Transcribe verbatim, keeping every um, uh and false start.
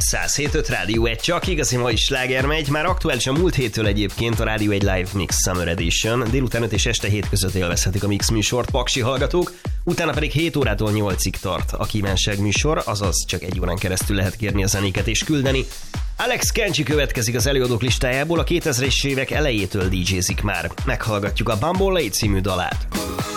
száz hét öt Rádió egy, csak igazi mai sláger megy. Már aktuális a múlt héttől egyébként a Rádió egy Live Mix Summer Edition. Délután öt és este hét között élvezhetik a Mix műsort paksi hallgatók, utána pedig hét órától nyolcig tart a kívánság műsor, azaz csak egy órán keresztül lehet kérni a zenéket és küldeni. Alex Kenji következik az előadók listájából, a kétezres évek elejétől dé jézik már. Meghallgatjuk a Bumble Late című dalát.